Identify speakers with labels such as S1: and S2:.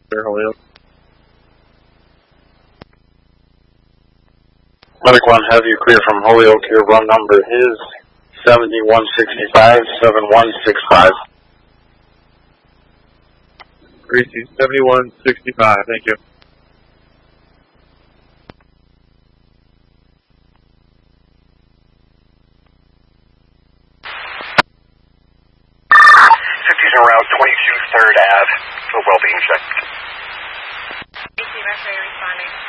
S1: Clear Holyoke.
S2: Medic 1 have you clear from Holyoke. Your run number is 7165, 7165.
S1: Greasy 7165, thank you.
S3: Around 22 3rd Ave for well-being check.
S4: Greasy, Mercury responding.